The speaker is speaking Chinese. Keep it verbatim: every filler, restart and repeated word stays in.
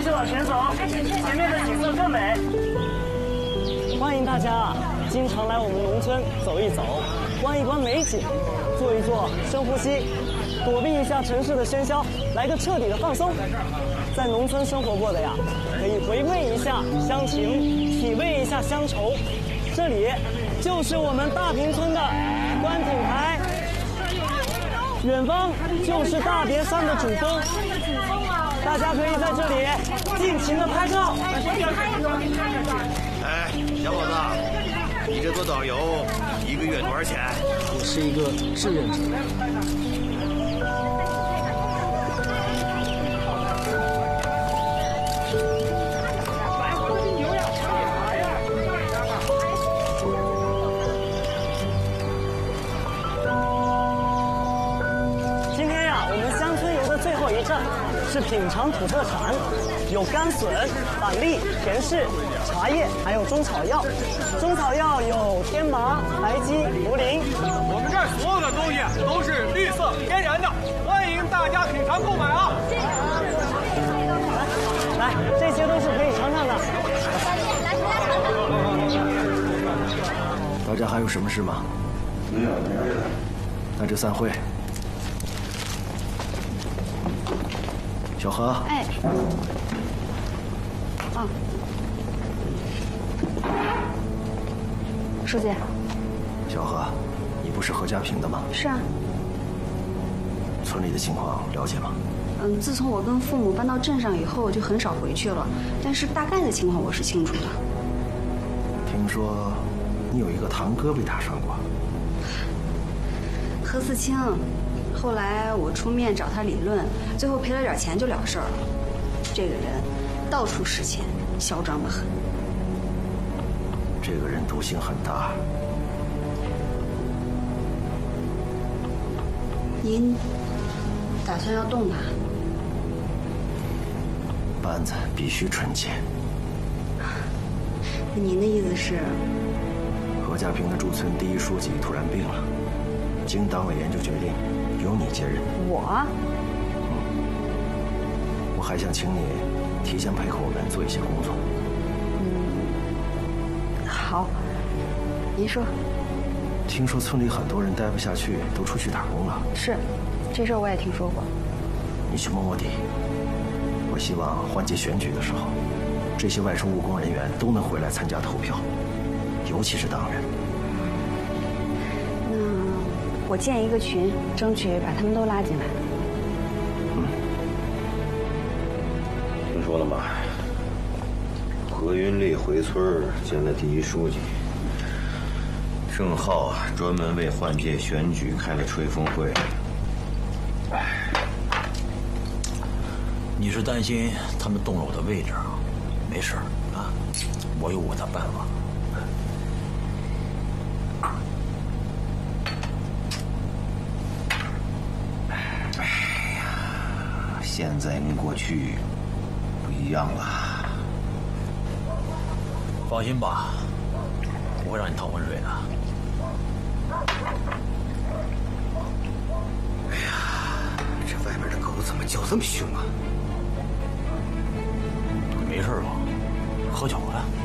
继续往前走，前面的景色更美。欢迎大家经常来我们农村走一走，观一观美景，坐一坐，深呼吸，躲避一下城市的喧嚣，来个彻底的放松。在农村生活过的呀，可以回味一下乡情，体味一下乡愁。这里就是我们大坪村的观景台，远方就是大别山的主峰，大家可以在这里尽情的拍照。 哎，小伙子，你这做导游一个月多少钱？ 我是一个志愿者。是品尝土特产，有甘笋、板栗、甜柿、茶叶，还有中草药。中草药有天麻、白鸡、茯苓。 我们这儿所有的东西都是绿色天然的，欢迎大家品尝购买啊！ 来，来，这些都是可以尝尝的。 大家还有什么事吗？没有，没有。那就散会。小何， 哎，啊，书记， 小何，你不是何家坪的吗？ 是啊。 村里的情况了解吗？ 嗯，自从我跟父母搬到镇上以后，我就很少回去了，但是大概的情况我是清楚的。 听说你有一个堂哥被打伤过。 何四清。后来我出面找他理论，最后赔了点钱就了事儿了。这个人到处使钱，嚣张得很。 这个人毒性很大。 您打算要动他？ 班子必须纯洁。 那您的意思是？ 何家坪的驻村第一书记突然病了，经党委研究决定。由你接任。 我？ 嗯，我还想请你提前配合我们做一些工作。 嗯，好，您说。 听说村里很多人待不下去，都出去打工了。 是，这事儿我也听说过。 你去摸摸底。我希望换届选举的时候，这些外出务工人员都能回来参加投票，尤其是党员。 我建一个群，争取把他们都拉进来。 嗯， 听说了吗？何云丽回村见了第一书记，郑浩专门为换届选举开了吹风会。 哎，你是担心他们动了我的位置啊？没事啊，我有我的办法。 现在跟过去不一样了。 放心吧，不会让你趟浑水的。 哎呀，这外面的狗怎么叫这么凶啊？ 没事吧？喝酒了？